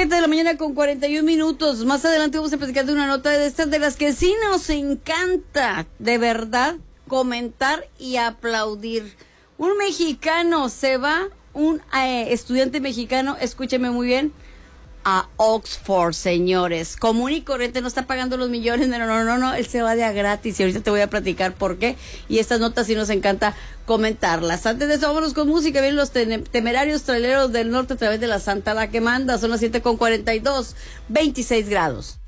7 de la mañana con 41 minutos. Más adelante vamos a platicar de una nota de estas de las que sí nos encanta, de verdad, comentar y aplaudir. Un mexicano se va, un estudiante mexicano, escúcheme muy bien, a Oxford, señores. Común y corriente, no está pagando los millones, no, él se va de a gratis y ahorita te voy a platicar por qué. Y estas notas sí nos encanta comentarlas. Antes de eso, vámonos con música. Vienen los temerarios traileros del norte a través de la Santa La que manda. Son las 7:42, 26 grados.